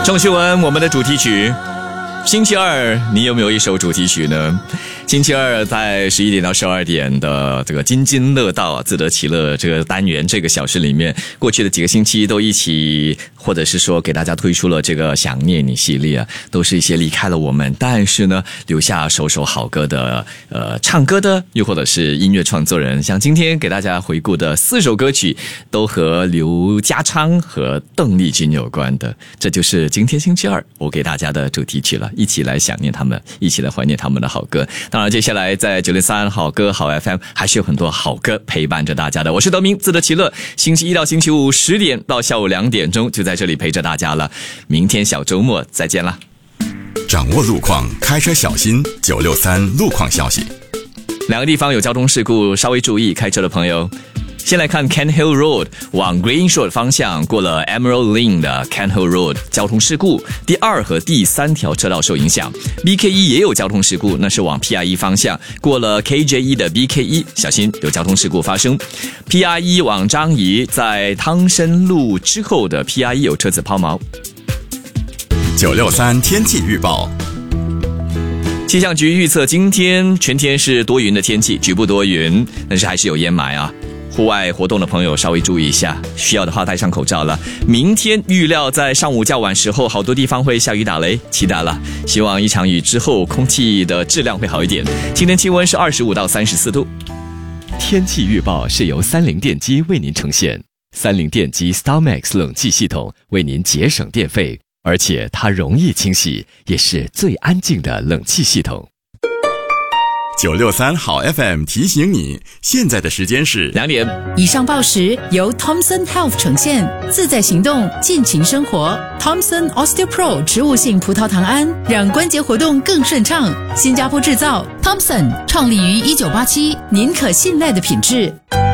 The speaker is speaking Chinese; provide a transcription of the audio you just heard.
郑秀文，我们的主题曲。星期二你有没有一首主题曲呢？星期二在11点到12点的这个津津乐道啊，自得其乐这个单元这个小时里面，过去的几个星期都一起，或者是说给大家推出了这个想念你系列啊，都是一些离开了我们，但是呢留下首首好歌的唱歌的，又或者是音乐创作人。像今天给大家回顾的4首歌曲都和刘家昌和邓丽君有关的，这就是今天星期二我给大家的主题曲了，一起来想念他们，一起来怀念他们的好歌。当然接下来在903好歌好 FM 还是有很多好歌陪伴着大家的。我是德明，自得其乐，星期一到星期五10点到下午2点钟就在这里陪着大家了。明天小周末再见啦。 掌握路况，开车小心963路况消息。 两个地方有交通事故，稍微注意开车的朋友。先来看 Kent Hill Road 往 Green Shore 方向，过了 Emerald Lane 的 Kent Hill Road 交通事故，第2和第3条车道受影响。BK1 也有交通事故，那是往 PR1 方向，过了 KJ1 的 BK1 小心有交通事故发生。PR1 往张仪，在汤申路之后的 PR1 有车子抛锚。 963天气预报。 气象局预测今天全天是多云的天气，局部多云，但是还是有烟霾啊。户外活动的朋友稍微注意一下，需要的话戴上口罩了。明天预料在上午较晚时候，好多地方会下雨打雷，期待了。希望一场雨之后，空气的质量会好一点。今天气温是25到34度。 天气预报是由30电机为您呈现。30电机 StarMax 冷气系统为您节省电费，而且它容易清洗，也是最安静的冷气系统。 963好 FM 提醒你，现在的时间是 2点。 以上报时由 Thomson Health 呈现，自在行动，尽情生活。Thomson OsteoPro 植物性葡萄糖胺，让关节活动更顺畅。新加坡制造 ，Thomson 创立于1987，您可信赖的品质。